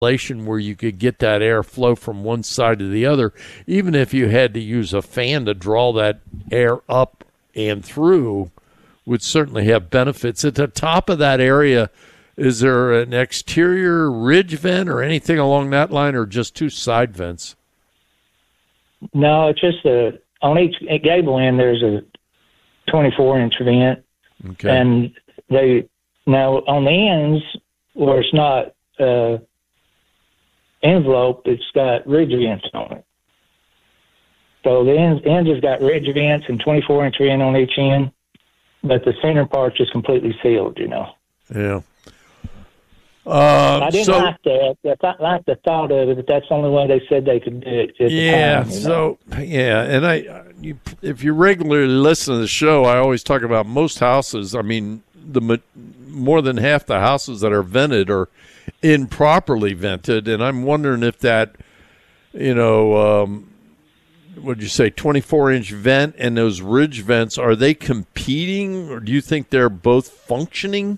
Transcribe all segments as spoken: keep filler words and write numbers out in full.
where you could get that air flow from one side to the other, even if you had to use a fan to draw that air up and through, would certainly have benefits. At the top of that area, is there an exterior ridge vent or anything along that line, or just two side vents? No, it's just a, on each gable end there's a twenty-four inch vent. Okay. And they, now on the ends where it's not uh, envelope, it's got ridge vents on it. So the ends, ends has got ridge vents and twenty-four inch vent on each end, but the center part's just completely sealed, you know. Yeah. Uh, I didn't so, like that. I like the thought of it, but that's the only way they said they could do it at yeah, the time. You so, know? yeah, and I, you, if you regularly listen to the show, I always talk about most houses. I mean, the more than half the houses that are vented are improperly vented, and I'm wondering if that, you know, um, what did you say, twenty-four inch vent and those ridge vents, are they competing, or do you think they're both functioning?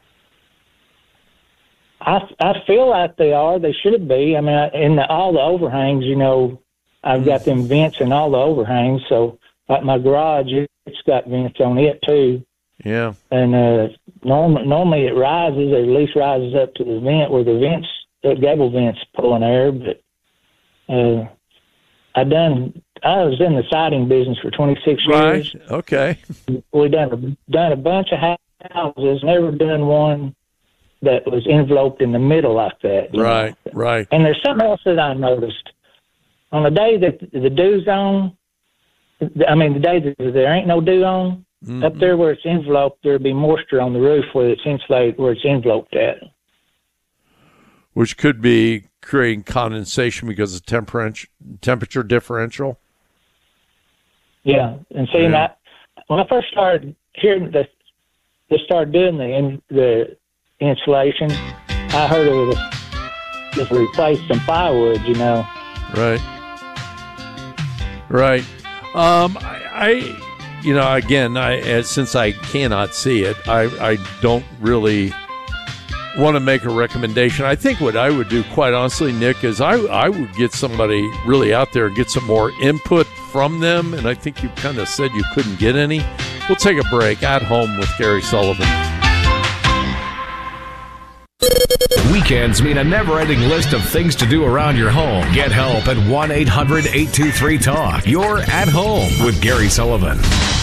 I, I feel like they are. They should be. I mean, I, in the, all the overhangs, you know, I've got them vents in all the overhangs. So, like my garage, it's got vents on it too. Yeah. And uh, norm, normally it rises, or at least rises up to the vent where the vents, the gable vents pulling air. But uh, I done. I was in the siding business for twenty-six right. years. Okay. We done a, done a bunch of houses. Never done one that was enveloped in the middle like that. Right, know? right. And there's something else that I noticed. On the day that the dew's on, I mean, the day that there ain't no dew on, mm-hmm. up there where it's enveloped, there'll be moisture on the roof where it's insulated, where it's enveloped at. Which could be creating condensation because of temperature temperature differential. Yeah, and seeing yeah. that, when I first started hearing that they started doing the the insulation, I heard it was just replace some plywood, you know. Right. Right. Um, I, I, you know, again, I as, since I cannot see it, I, I don't really want to make a recommendation. I think what I would do, quite honestly, Nick, is I, I would get somebody really out there and get some more input from them, and I think you kind of said you couldn't get any. We'll take a break. At Home with Gary Sullivan. Weekends mean a never-ending list of things to do around your home. Get help at one eight hundred eight two three talk. You're At Home with Gary Sullivan.